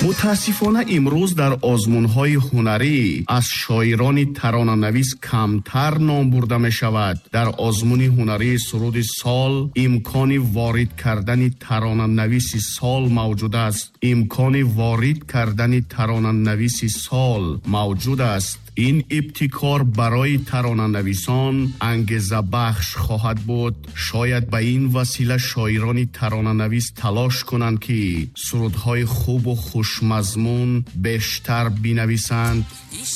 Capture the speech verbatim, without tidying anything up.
متاسفانه امروز در آزمون‌های هنری از شاعران ترانه‌نویس کمتر نام برده می شود. در آزمون هنری سرود سال امکان وارد کردن ترانه‌نویس سال موجود است. امکان وارد کردن ترانه‌نویس سال موجود است. این ابتکار برای ترانه‌نویسان انگیزه بخش خواهد بود. شاید به این وسیله شاعران ترانه‌نویس تلاش کنند که سرودهای خوب و خوشمضمون بیشتر بنویسند.